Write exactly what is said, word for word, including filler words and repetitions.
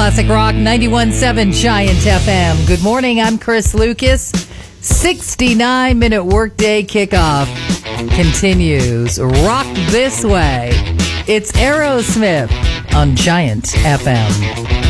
Classic Rock ninety-one point seven Giant F M. Good morning, I'm Chris Lucas. sixty-nine minute workday kickoff continues. Rock this way. It's Aerosmith on Giant F M.